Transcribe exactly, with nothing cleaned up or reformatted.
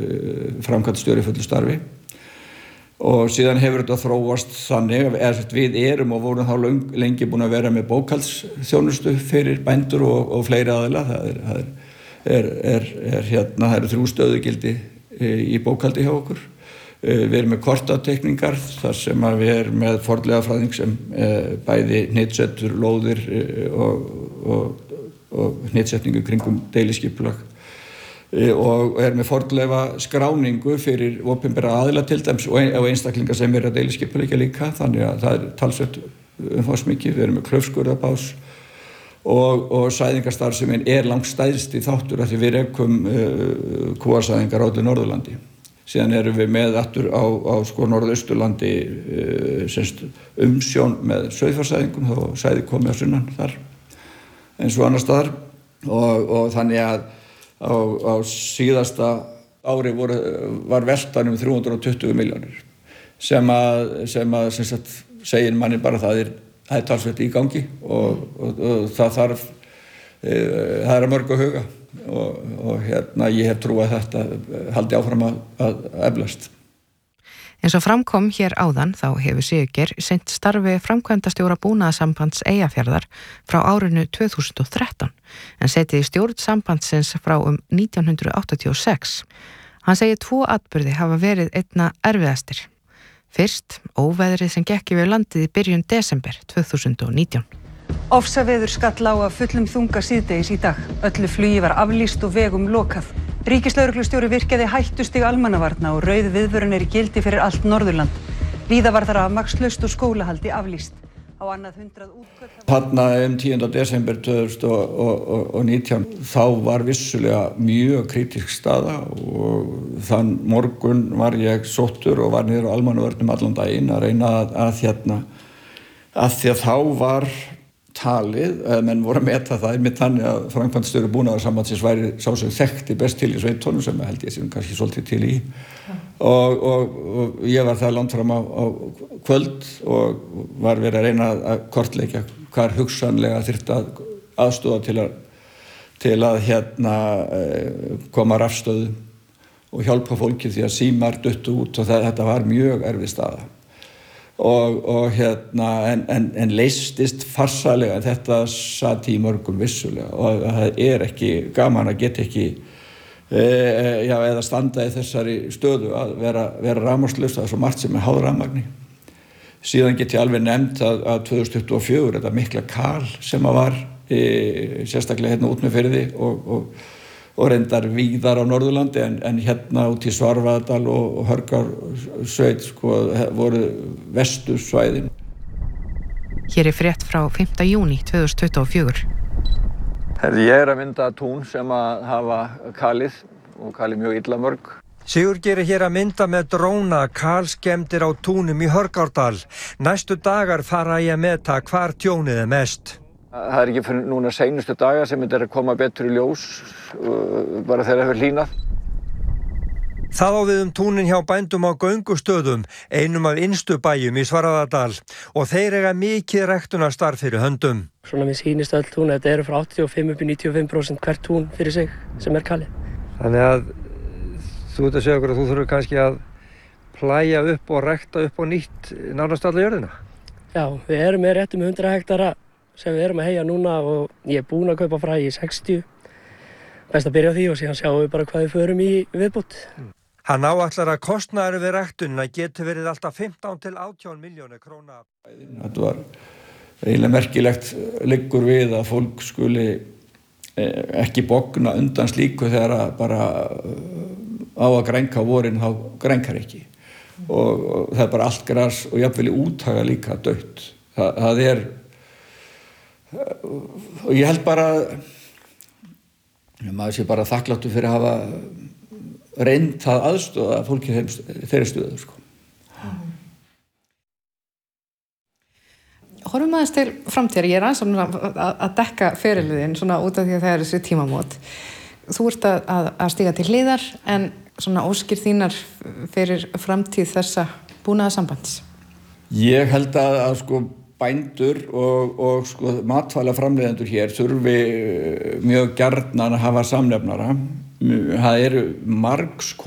framkvæmdastjóri í fullu starfi. Og síðan hefur þetta þróast þannig að við erum og vorum þá lengi búin að vera með bókhaldsþjónustu fyrir bændur og, og fleiri aðila. Það er, það er, er, er, er hérna, það eru þrjú stöðugildi í bókhaldi hjá okkur. Við erum með kortateikningar þar sem að við erum með fornleifafræðing sem bæði hnitsetur, lóðir og, og, og hnitsetningu kringum deiliskipulag. Og er með fornleifa skráningu fyrir opinbera aðila til dæmis og einstaklingar sem eru að deiliskipuleggja líka, þannig að það er talsvert umfangsmikið. Við erum með klaufskurðarbás og, og sæðingarstarfsemin er langstærsti þáttur af því við rekum uh, kúasæðingar á öllu Norðurlandi. Síðan erum við með aftur á, á sko Norðausturlandi uh, semst umsjón með sauðfjársæðingum og sæði komið að sunnan þar eins og annar staðar og, og þannig að Á, á síðasta ári voru, var veltan um þrjú hundruð og tuttugu milljónir sem að, sem að sem sagt, segir manni bara það er, það er talsvert í gangi og, og, og það þarf, e, það er að mörgu að huga og, og hérna ég hef trú að þetta haldi áfram að, að eflast. Eins og framkom hér áðan þá hefur Sigurgeir sinnt starfi framkvæmdastjóra Búnaðarsambands Eyjafjarðar frá árinu tvö þúsund og þrettán en setið í stjórn sambandsins frá um nítján hundruð áttatíu og sex. Hann segir tvo atburði hafa verið einna erfiðastir. Fyrst, óveðrið sem gekk yfir landið í byrjun desember tvö þúsund og nítján. Ofsaveður skall á af fullum þunga síðdegis í dag. Öllu flugi var aflýst og vegum lokað. Ríkislögreglustjóri virkjaði hættustig almannavarna og rauð viðvörun er í gildi fyrir allt Norðurland. Víða var þar rafmagnslaust og skólahaldi aflýst. Á annað hundrað útköll... Þarna um tíunda desember tvö þúsund og nítján þá var vissulega mjög kritísk staða og þann morgun var ég sóttur og var niður á almannavörnum allan daginn að reyna að, að hérna að því að þá var talið, eða menn voru að meta það einmitt þannig að framkvæmdastjóri Búnaðarsambandsins væri sá sem þekkti best til í sveitunum sem held ég sem kannski svolítið til í ja. og, og, og ég var það langt fram á, á kvöld og var verið að reyna að kortleikja hvar hugsanlega þyrfti að aðstoða til að, til að hérna koma rafstöðu og hjálpa fólki því að símar duttu út og það, þetta var mjög erfið staða. Og, og hérna, en, en, en leystist farsalega, þetta satt í mörgum vissulega og það er ekki gaman að geta ekki e, já, eða standa í þessari stöðu að vera, vera rafmagnslaust, það er svo margt sem er háð rafmagni. Síðan get ég alveg nefnt að, að tvö þúsund tuttugu og fjögur, þetta mikla kal sem að var e, sérstaklega hérna út með firði og, og og reyndar víðar á Norðurlandi en, en hérna út í Svarfaðardal og, og Hörgársveit sko, voru vestursvæðin. Hér er frétt frá fimmta júní tvö þúsund tuttugu og fjögur. Herði, ég er að mynda tún sem að hafa kalið og kalið mjög illa mörg. Sigurgeir er hér að mynda með dróna kalskemmdir á túnum í Hörgárdal. Næstu dagar fara ég að meta hvar tjónið er mest. Það er ekki fyrir núna seinustu daga sem þetta er að koma betur í ljós, bara þegar það hefur hlýnað. Það á við um túnin hjá bændum á göngustöðum, einum af innstu bæjum í Svarfaðardal og þeir eiga mikið ræktunarstarf fyrir höndum. Svona mér sýnist öll tún, þetta eru frá áttatíu og fimm upp í níutíu og fimm prósent hvert tún fyrir sig sem er kalið. Þannig að þú ert að segja okkur að þú þurfur kannski að plæja upp og rækta upp og nýtt nánast alla jörðina? Já, við erum með réttum hundrað hektara sem við erum að heyja núna og ég er búinn að kaupa fræ í sextíu. Best að byrja á því og síðan sjáum við bara hvað við förum í viðbót. Hann áætlar að kostnaður við ræktunina geti verið alltaf fimmtán til átján milljónir króna. Þetta var eiginlega merkilegt liggur við að fólk skuli ekki bogna undan slíku þegar að bara á að grænka vorin þá grænkar ekki. Og, og það er bara allt gras og jafnvel í úthaga líka dautt. Það, það er og ég held bara maður sé bara þakkláttur fyrir að hafa reynt að aðstoða fólki þeirri stöðu sko. Horfum aðeins til framtíðar, ég er aðeins að, að dekka ferilin svona út af því að það er þessi tímamót. Þú ert að, að, að stíga til hliðar en svona óskir þínar fyrir framtíð þessa Búnaðarsambands. Ég held að, að sko bændur og, og sko, matvælaframleiðendur hér þurfi mjög gjarnan að hafa samnefnara. Það eru margs